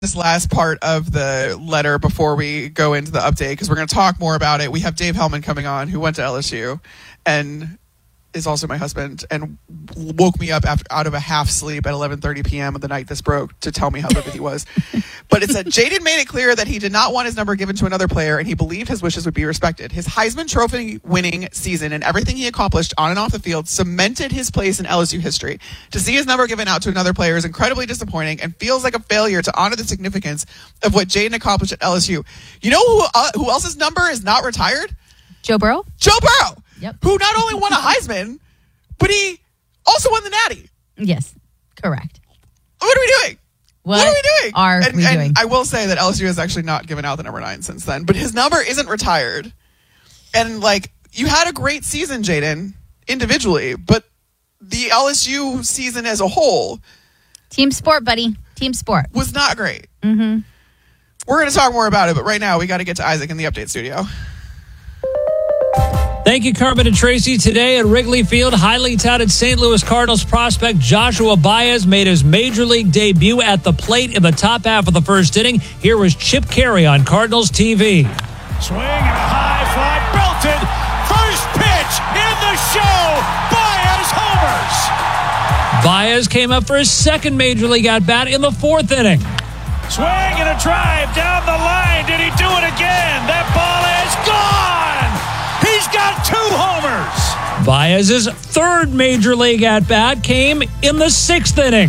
this last part of the letter before we go into the update, because we're going to talk more about it. We have Dave Hellman coming on, who went to LSU and is also my husband, and woke me up out of a half sleep at 11:30 p.m. the night this broke to tell me how livid he was. But it said, Jaden made it clear that he did not want his number given to another player, and he believed his wishes would be respected. His Heisman Trophy winning season and everything he accomplished on and off the field cemented his place in LSU history. To see his number given out to another player is incredibly disappointing and feels like a failure to honor the significance of what Jaden accomplished at LSU. You know who else's number is not retired? Joe Burrow? Joe Burrow! Yep. Who not only won a Heisman, but he also won the Natty. Yes, correct. What are we doing? What are we doing? And I will say that LSU has actually not given out the number 9 since then, but his number isn't retired. And, you had a great season, Jaden, individually, but the LSU season as a whole... Team sport, buddy. Team sport. ...was not great. Mm-hmm. We're going to talk more about it, but right now we got to get to Isaac in the update studio. Thank you, Carmen and Tracy. Today at Wrigley Field, highly touted St. Louis Cardinals prospect Joshua Baez made his Major League debut at the plate in the top half of the first inning. Here was Chip Carey on Cardinals TV. Swing and a high fly, belted. First pitch in the show. Baez homers. Baez came up for his second Major League at-bat in the fourth inning. Swing and a drive down the line. Did he do it again? That ball is gone. He's got 2 homers. Baez's third Major League at-bat came in the sixth inning.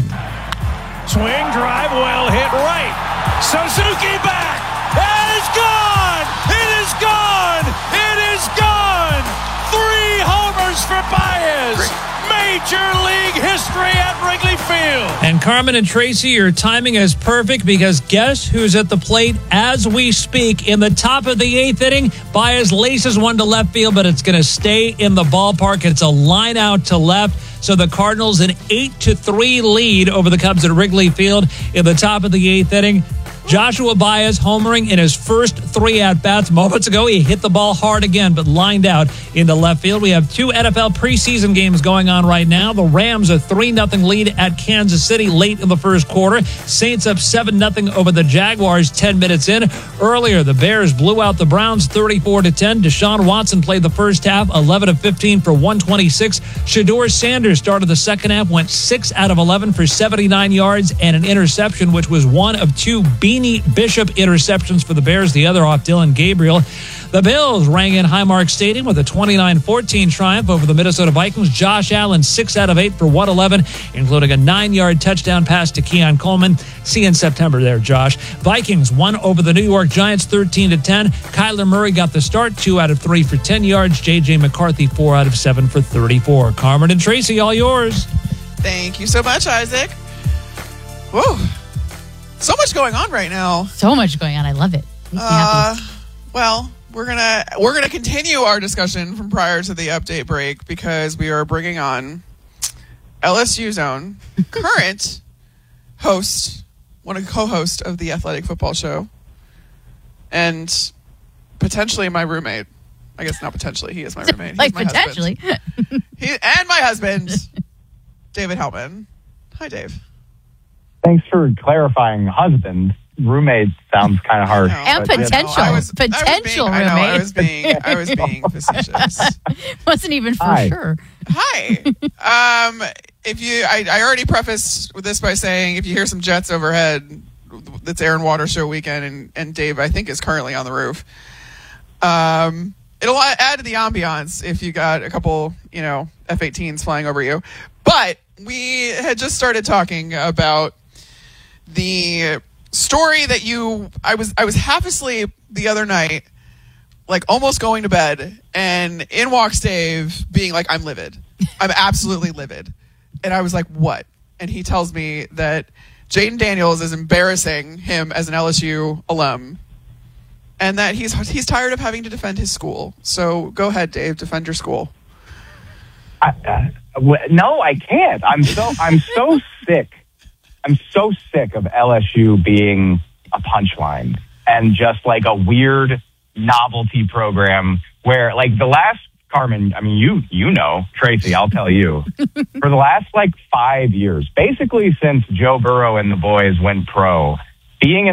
Swing, drive, well hit right. Suzuki back. It is gone. It is gone. It is gone. 3 homers for Baez. Great. Major League history at Wrigley Field. And Carmen and Tracy, your timing is perfect because guess who's at the plate as we speak? In the top of the 8th inning, Baez laces one to left field, but it's going to stay in the ballpark. It's a line out to left. So the Cardinals an 8-3 lead over the Cubs at Wrigley Field in the top of the 8th inning. Joshua Baez homering in his first 3 at-bats. Moments ago, he hit the ball hard again, but lined out into left field. We have 2 NFL preseason games going on right now. The Rams a 3-0 lead at Kansas City late in the first quarter. Saints up 7-0 over the Jaguars 10 minutes in. Earlier, the Bears blew out the Browns 34-10. Deshaun Watson played the first half, 11 of 15 for 126. Shedeur Sanders started the second half, went 6 out of 11 for 79 yards and an interception, which was one of 2 Beanie Bishop interceptions for the Bears, the other off Dylan Gabriel. The Bills rang in Highmark Stadium with a 29-14 triumph over the Minnesota Vikings. Josh Allen, 6 out of 8 for 111, including a 9-yard touchdown pass to Keon Coleman. See you in September there, Josh. Vikings won over the New York Giants 13-10. Kyler Murray got the start, 2 out of 3 for 10 yards. J.J. McCarthy, 4 out of 7 for 34. Carmen and Tracy, all yours. Thank you so much, Isaac. Whoa. So much going on right now. So much going on. I love it. Makes me happy. Well, we're gonna continue our discussion from prior to the update break because we are bringing on LSU's own current host, co-host of the Athletic Football Show, and potentially my roommate. I guess not potentially. He is my roommate. Like He's my potentially. husband. And my husband, David Hellman. Hi, Dave. Thanks for clarifying husband. Roommate sounds kind of harsh. And potential. Potential roommate. I was being facetious. Wasn't even for Hi. sure. Hi. I already prefaced this by saying if you hear some jets overhead, it's Aaron Waters show weekend, and Dave, I think, is currently on the roof. It'll add to the ambiance if you got a couple, F-18s flying over you. But we had just started talking about the story that I was half asleep the other night, almost going to bed, and in walks Dave being like, I'm livid. I'm absolutely livid. And I was like, what? And he tells me that Jaden Daniels is embarrassing him as an LSU alum and that he's tired of having to defend his school. So go ahead, Dave, defend your school. No, I can't. I'm so sick. I'm so sick of LSU being a punchline and just a weird novelty program where the last, Carmen, I mean, you know, Tracy, I'll tell you, for the last 5 years, basically since Joe Burrow and the boys went pro, being an